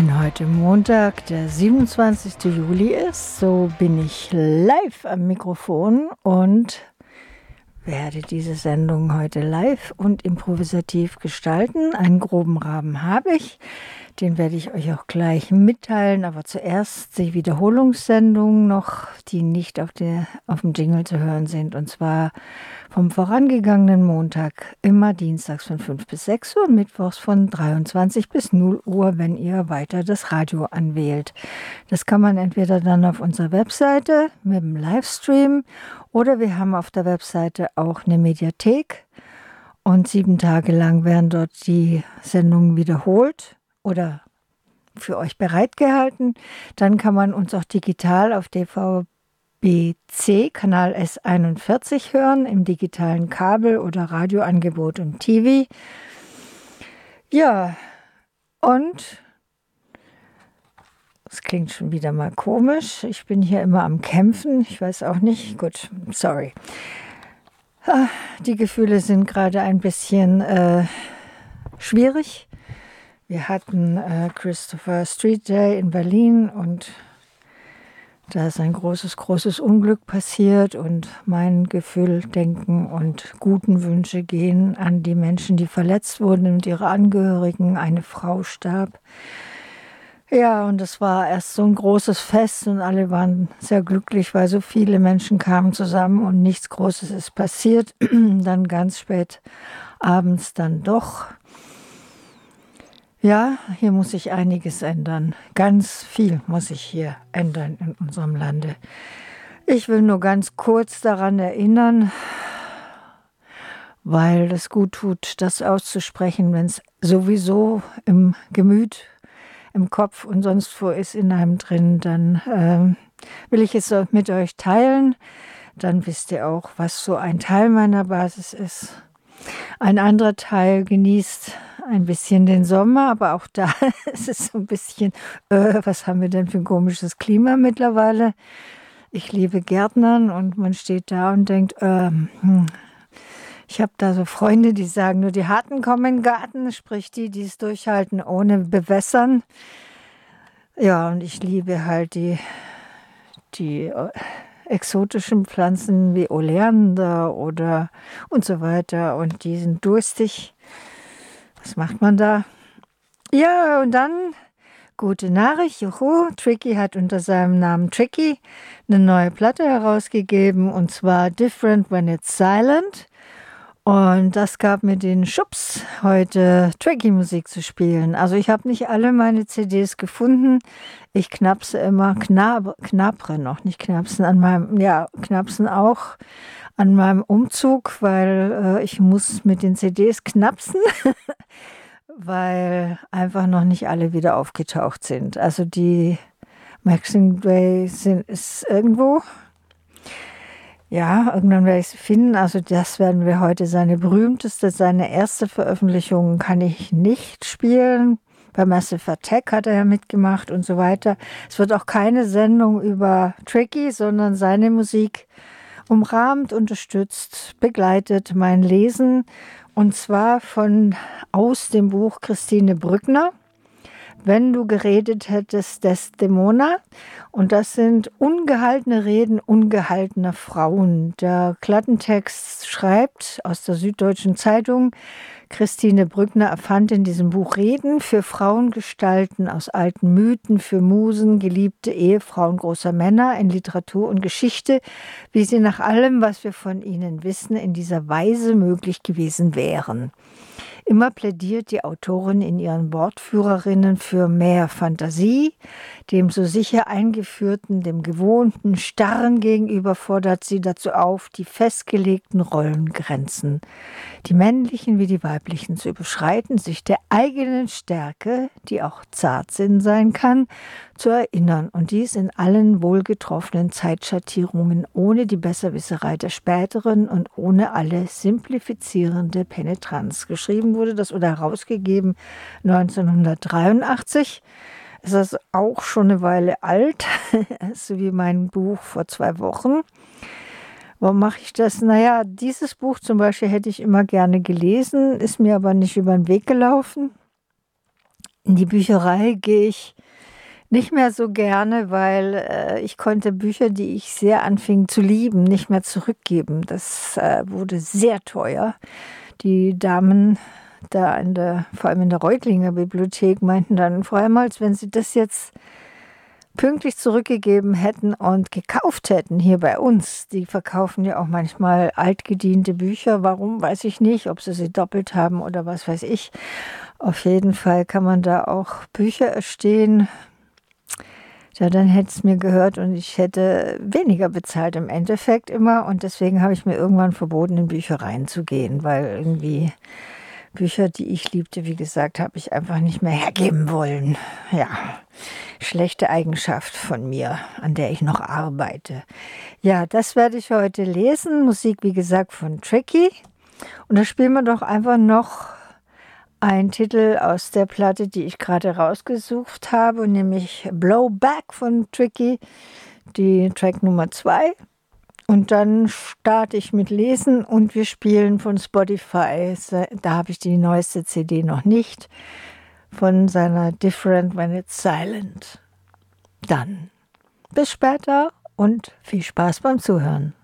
Wenn heute Montag, der 27. Juli ist, so bin ich live am Mikrofon und werde diese Sendung heute live und improvisativ gestalten. Einen groben Rahmen habe ich, den werde ich euch auch gleich mitteilen, aber zuerst die Wiederholungssendungen noch, die nicht auf dem Jingle zu hören sind, und zwar vom vorangegangenen Montag, immer dienstags von 5 bis 6 Uhr und mittwochs von 23 bis 0 Uhr, wenn ihr weiter das Radio anwählt. Das kann man entweder dann auf unserer Webseite mit dem Livestream oder wir haben auf der Webseite auch eine Mediathek und 7 Tage lang werden dort die Sendungen wiederholt oder für euch bereitgehalten. Dann kann man uns auch digital auf DVB-C, Kanal S41 hören, im digitalen Kabel- oder Radioangebot und TV. Ja, und es klingt schon wieder mal komisch. Ich bin hier immer am Kämpfen. Ich weiß auch nicht. Gut, sorry. Die Gefühle sind gerade ein bisschen schwierig. Wir hatten Christopher Street Day in Berlin und da ist ein großes Unglück passiert und mein Gefühl, Denken und guten Wünsche gehen an die Menschen, die verletzt wurden und ihre Angehörigen. Eine Frau starb. Ja, und es war erst so ein großes Fest und alle waren sehr glücklich, weil so viele Menschen kamen zusammen und nichts Großes ist passiert. Dann ganz spät abends dann doch. Ja, hier muss sich einiges ändern. Ganz viel muss sich hier ändern in unserem Lande. Ich will nur ganz kurz daran erinnern, weil es gut tut, das auszusprechen, wenn es sowieso im Gemüt, im Kopf und sonst wo ist in einem drin, dann will ich es mit euch teilen. Dann wisst ihr auch, was so ein Teil meiner Basis ist. Ein anderer Teil genießt ein bisschen den Sommer, aber auch da ist es so ein bisschen, was haben wir denn für ein komisches Klima mittlerweile? Ich liebe Gärtnern und man steht da und denkt, ich habe da so Freunde, die sagen, nur die Harten kommen in den Garten, sprich die es durchhalten ohne Bewässern. Ja, und ich liebe halt die exotischen Pflanzen wie Oleander oder und so weiter und die sind durstig. Was macht man da? Ja, und dann gute Nachricht, juhu, Tricky hat unter seinem Namen Tricky eine neue Platte herausgegeben und zwar Different When It's Silent. Und das gab mir den Schubs, heute Tricky-Musik zu spielen. Also ich habe nicht alle meine CDs gefunden. Ich knapse immer, knapre noch, nicht knapsen, knapsen auch an meinem Umzug, weil ich muss mit den CDs knapsen, weil einfach noch nicht alle wieder aufgetaucht sind. Also die Maxine Way ist irgendwo. Ja, irgendwann werde ich sie finden. Also das werden wir heute seine erste Veröffentlichung kann ich nicht spielen. Bei Massive Attack hat er ja mitgemacht und so weiter. Es wird auch keine Sendung über Tricky, sondern seine Musik umrahmt, unterstützt, begleitet mein Lesen. Und zwar aus dem Buch Christine Brückner. Wenn du geredet hättest, Desdemona. Und das sind ungehaltene Reden ungehaltener Frauen. Der Klappentext schreibt aus der Süddeutschen Zeitung, Christine Brückner erfand in diesem Buch Reden für Frauengestalten aus alten Mythen, für Musen, geliebte Ehefrauen großer Männer in Literatur und Geschichte, wie sie nach allem, was wir von ihnen wissen, in dieser Weise möglich gewesen wären. Immer plädiert die Autorin in ihren Wortführerinnen für mehr Fantasie, dem so sicher eingeführten, dem gewohnten, starren gegenüber fordert sie dazu auf, die festgelegten Rollengrenzen, die männlichen wie die weiblichen, zu überschreiten, sich der eigenen Stärke, die auch Zartsinn sein kann, zu erinnern und dies in allen wohlgetroffenen Zeitschattierungen ohne die Besserwisserei der späteren und ohne alle simplifizierende Penetranz. Geschrieben wurde das oder herausgegeben 1983. Es ist auch schon eine Weile alt, so wie mein Buch vor 2 Wochen. Warum mache ich das? Naja, dieses Buch zum Beispiel hätte ich immer gerne gelesen, ist mir aber nicht über den Weg gelaufen. In die Bücherei gehe ich nicht mehr so gerne, weil ich konnte Bücher, die ich sehr anfing zu lieben, nicht mehr zurückgeben. Das wurde sehr teuer. Die Damen da vor allem in der Reutlinger Bibliothek meinten dann vor allem, als wenn sie das jetzt pünktlich zurückgegeben hätten und gekauft hätten hier bei uns. Die verkaufen ja auch manchmal altgediente Bücher. Warum, weiß ich nicht, ob sie doppelt haben oder was weiß ich. Auf jeden Fall kann man da auch Bücher erstehen. Ja, dann hätte es mir gehört und ich hätte weniger bezahlt im Endeffekt immer. Und deswegen habe ich mir irgendwann verboten, in Büchereien zu gehen, weil irgendwie Bücher, die ich liebte, wie gesagt, habe ich einfach nicht mehr hergeben wollen. Ja, schlechte Eigenschaft von mir, an der ich noch arbeite. Ja, das werde ich heute lesen. Musik, wie gesagt, von Tricky. Und da spielen wir doch einfach noch ein Titel aus der Platte, die ich gerade rausgesucht habe, nämlich Blowback von Tricky, die Track Nummer 2. Und dann starte ich mit Lesen und wir spielen von Spotify. Da habe ich die neueste CD noch nicht, von seiner Different When It's Silent. Dann bis später und viel Spaß beim Zuhören.